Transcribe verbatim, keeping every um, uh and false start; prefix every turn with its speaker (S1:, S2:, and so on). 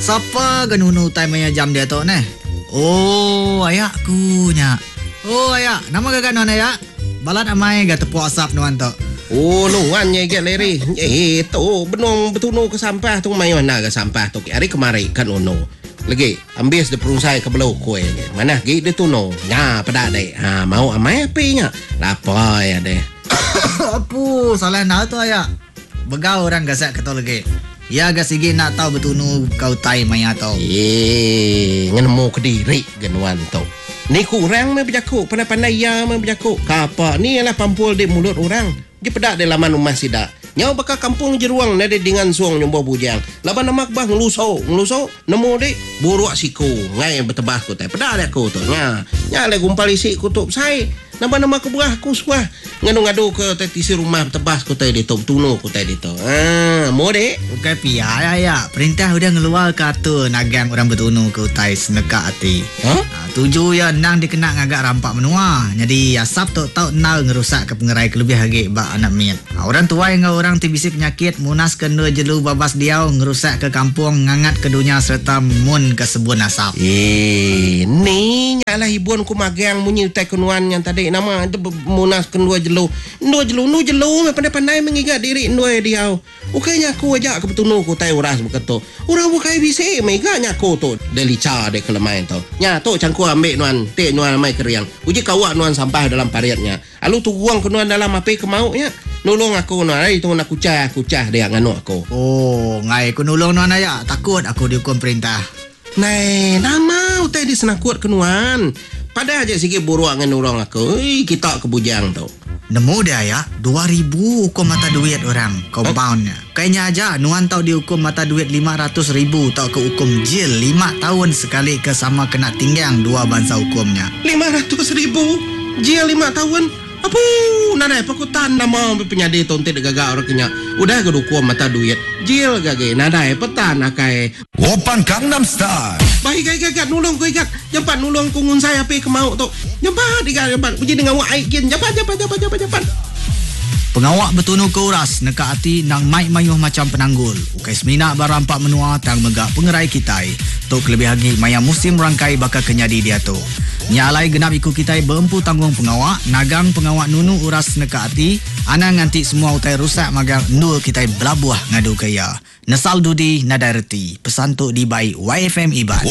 S1: Siapa genunu time yang jam dia tu ne? Oh, ayakku nya. Oh, ayak. Nama gagak nuan ayak? Balat amai gak tepuk asap nuan tu.
S2: Oh, nuan nya gak leri. Eh, tu benong betunu ke sampah tu mai mana ke sampah tu. Hari kemari kan ono. Lagi ambil de perungsai ke belau kue. Mana gi de tuno. Nya pada dek. Ha, mau amai api nya. Lapa ya deh.
S1: Apu, salah nak tu ayak. Begau orang gasak kata lagi. Ya gak sigi nak tahu betunu kau tai maya tau.
S2: Eh, ngenemu ke diri genuan tu. Ni kurang me berjakuk, pandai-pandai ya me berjakuk. Kapa ni ialah pampul di mulut orang. Dia pedak di laman rumah sidak. Nyau bakal kampung jeruang nade dengan suang nyombo bujang. Laban namak bah ngeluso, ngeluso nemu dik buruk siku. Ngai betebah ku teh. Pedak dak ku tu. Nya, nya le gumpal isi kutup sai. Napa nama ke buah ku suah ngadu-ngadu ke tisi rumah tebas ku tadi tu tunu ku tadi tu. Ah, mau dek.
S1: Bukan pia ya. Perintah udah ngeluar kata nagang orang bertunu ke utai seneka hati.
S2: Huh?
S1: Ha, tuju ya nang dikena ngagak rampak menua. Jadi asap tu tau nal ngerusak ke pengerai kelebih hagi bak anak miat. Ha, orang tua yang orang tibisi penyakit munas kena jelu babas diau ngerusak ke kampung ngangat ke dunia serta mun ke sebun asap.
S2: Eh, ni nyalah hibuan ku magang munyi utai kenuan yang tadi nama munas kendua jelu ndua jelu nu jelu pandai-pandai mengigat diri ndua diau ukainya aku ajak ke betunu ku tai uras beketo urang bukai bisi meganya aku tu delica de kelemain tu nya tu cangku ambil nuan te nuan mai keriang uji kawak nuan sampah dalam pariatnya alu tu buang ke nuan dalam api kemaunya nolong aku nuan ai tu nak kucah kucah dia nganu aku.
S1: Oh ngai ku nolong nuan aya takut aku dihukum perintah.
S2: Nai nama utai di senakut ke nuan. Pada aja sikit buruak dengan orang aku. Ui, kita kebujang tu.
S1: Nemu dia ya, dua ribu hukum mata duit orang. Compoundnya. Kayaknya aja, nuan tau dihukum mata duit lima ratus ribu tau ke hukum jil lima tahun sekali ke sama kena tinggang dua bangsa hukumnya.
S2: lima ratus ribu? Jil lima tahun? Apa? Nadai pakutan nama penyadi tonte de gagak orang kenya. Udah ke hukum mata duit. Jil gage, nadai petan akai.
S3: Open Gangnam Style.
S2: Baik gagak gagak nulung ku ikat. Jampat nulung ku ngun saya api kemau tu. Jampat ikat jampat. Uji dengan wak aikin. Jampat jampat jampat jampat jampat.
S1: Pengawak betunu ke uras neka hati nang mai mayuh macam penanggul. Ukai semina barampak menua tang megak pengerai kitai. Tok lebih lagi maya musim rangkai bakal kenyadi dia tu. Nyalai genap ikut kitai berempu tanggung pengawak. Nagang pengawak nunu uras neka hati. Anang nganti semua utai rusak magang nul kitai belabuah ngadu kaya. Nesal dudi nadai reti. Pesan tu di baik Y F M Iban.